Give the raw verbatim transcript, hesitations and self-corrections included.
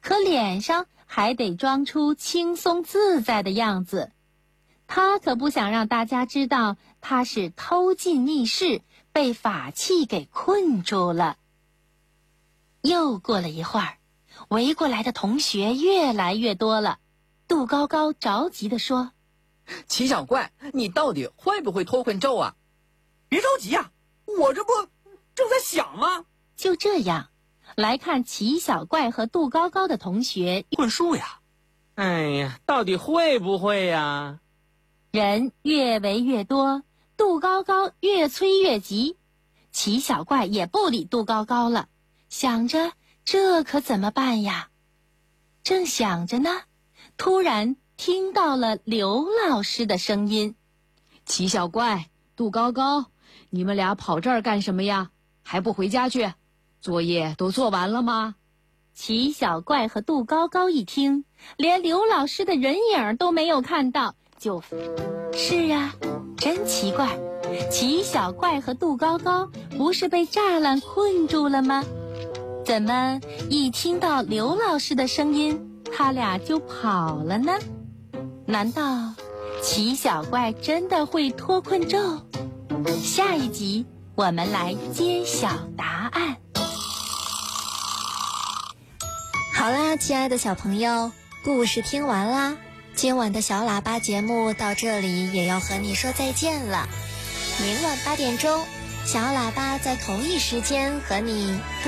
可脸上还得装出轻松自在的样子。他可不想让大家知道他是偷进密室，被法器给困住了。又过了一会儿，围过来的同学越来越多了。杜高高着急地说： 齐小怪，你到底会不会脱困咒啊？ 别着急啊，我这不正在想吗？ 就这样，来看齐小怪和杜高高的同学困术呀。 哎呀，到底会不会呀？ 人越围越多，杜高高越催越急。齐小怪也不理杜高高了，想着这可怎么办呀？正想着呢，突然听到了刘老师的声音： 齐小怪，杜高高，你们俩跑这儿干什么呀？还不回家去？作业都做完了吗？ 齐小怪和杜高高一听，连刘老师的人影都没有看到，就是啊，真奇怪，齐小怪和杜高高不是被栅栏困住了吗？怎么一听到刘老师的声音，他俩就跑了呢？难道齐小怪真的会脱困咒？下一集我们来揭晓答案。 好啦，亲爱的小朋友，故事听完啦。今晚的小喇叭节目到这里也要和你说再见了。明晚八点钟，小喇叭在同一时间和你